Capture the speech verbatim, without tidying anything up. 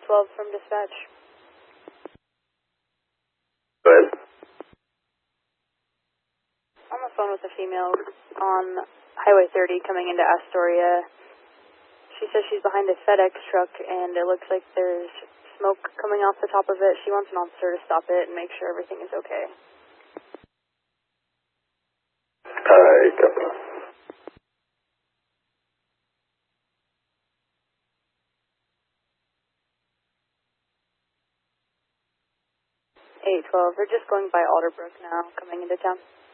twelve from dispatch. Go ahead. On the phone with a female on Highway thirty coming into Astoria. She says she's behind a FedEx truck and it looks like there's smoke coming off the top of it. She wants an officer to stop it and make sure everything is okay. Alright, copy. eight twelve, they're just going by Alderbrook now, coming into town.